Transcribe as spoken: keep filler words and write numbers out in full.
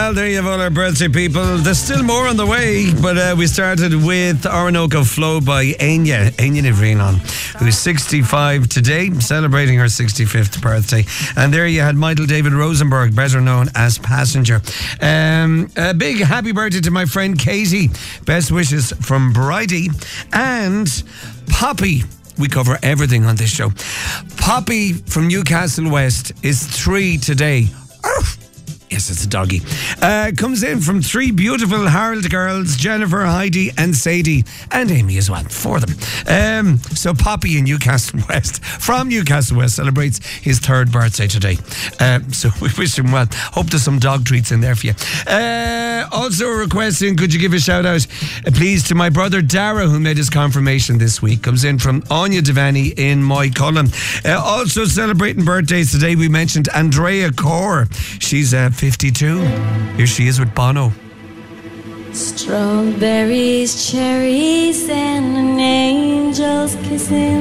Well, there you have all our birthday people. There's still more on the way, but uh, we started with Orinoco Flow by Anya, Anya Nivrinon, who's sixty-five today, celebrating her sixty-fifth birthday. And there you had Michael David Rosenberg, better known as Passenger. Um, a big happy birthday to my friend Katie. Best wishes from Bridie. And Poppy. We cover everything on this show. Poppy from Newcastle West is three today. Arf! Yes, it's a doggy. Uh, comes in from three beautiful Harold girls, Jennifer, Heidi and Sadie, and Amy as well, for them. Um, so Poppy in Newcastle West, from Newcastle West, celebrates his third birthday today. Uh, so we wish him well. Hope there's some dog treats in there for you. Uh, also requesting, could you give a shout out, uh, please, to my brother Dara, who made his confirmation this week. Comes in from Anya Devani in Moycullen. Uh, also celebrating birthdays today, we mentioned Andrea Corr. She's uh, fifty-two. Here she is with Bono. Strawberries, cherries, and an angel's kiss in